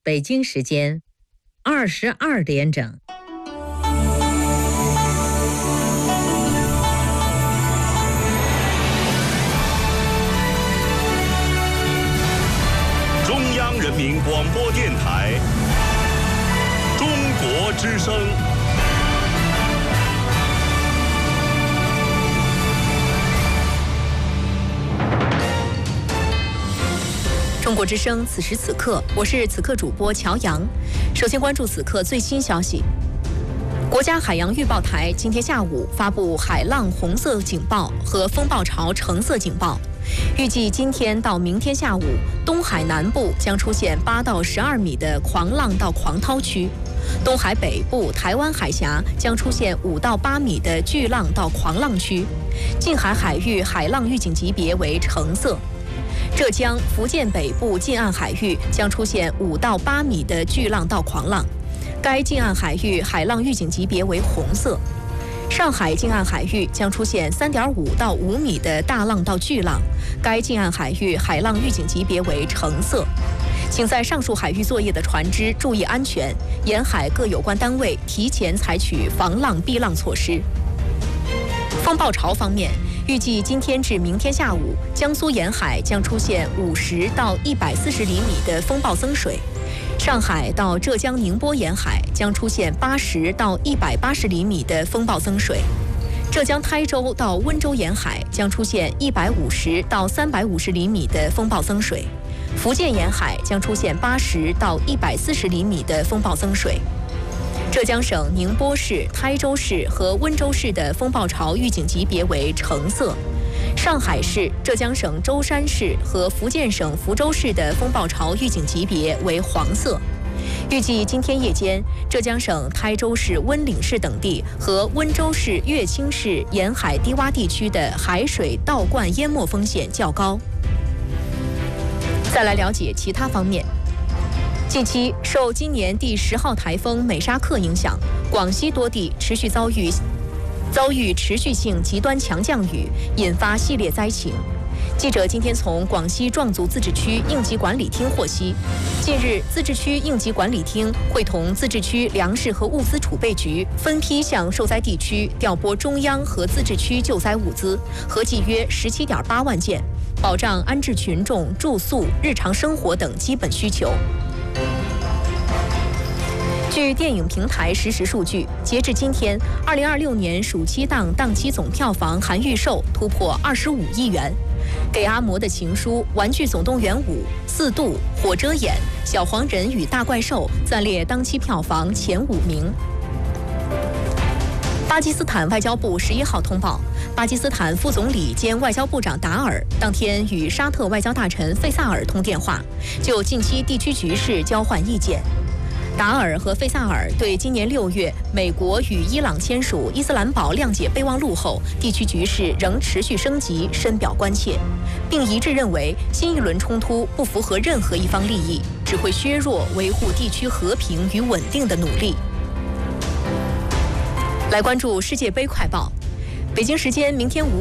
北京时间22点整。 中央人民广播电台中国之声。 中国之声，此时此刻，我是此刻主播乔阳。首先关注此刻最新消息。国家海洋预报台今天下午发布海浪红色警报和风暴潮橙色警报，预计今天到明天下午，东海南部将出现8到12米的狂浪到狂涛区，东海北部、台湾海峡将出现5到8米的巨浪到狂浪区，近海海域海浪预警级别为橙色。浙江、福建北部近岸海域将出现5到8米的巨浪到狂浪，该近岸海域海浪预警级别为红色。上海近岸海域将出现3.5到5米的大浪到巨浪，该近岸海域海浪预警级别为橙色。请在上述海域作业的船只注意安全，沿海各有关单位提前采取防浪避浪措施。风暴潮方面，预计今天至明天下午，江苏沿海将出现50到140厘米的风暴增水，上海到浙江宁波沿海将出现80到180厘米的风暴增水，浙江台州到温州沿海将出现150到350厘米的风暴增水，福建沿海将出现80到140厘米的风暴增水。浙江省宁波市、台州市和温州市的风暴潮预警级别为橙色，上海市、浙江省舟山市和福建省福州市的风暴潮预警级别为黄色。预计今天夜间，浙江省台州市、温岭市等地和温州市、乐清市沿海低洼地区的海水倒灌淹没风险较高。再来了解其他方面。近期受今年第10号台风美沙克影响，广西多地持续遭遇持续性极端强降雨，引发系列灾情。记者今天从广西壮族自治区应急管理厅获悉，近日自治区应急管理厅会同自治区粮食和物资储备局分批向受灾地区调拨中央和自治区救灾物资，合计约17.8万件，保障安置群众住宿、日常生活等基本需求。据电影平台实时数据，截至今天，2026年暑期档档期总票房含预售突破25亿元。给阿嬷的情书、玩具总动员5、四渡、火遮眼、小黄人与大怪兽暂列当期票房前5名。巴基斯坦外交部11号通报，巴基斯坦副总理兼外交部长达尔当天与沙特外交大臣费萨尔通电话，就近期地区局势交换意见。达尔和费萨尔对今年6月美国与伊朗签署伊斯兰堡谅解备忘录后，地区局势仍持续升级深表关切，并一致认为新一轮冲突不符合任何一方利益，只会削弱维护地区和平与稳定的努力。来关注世界杯快报。北京时间明天5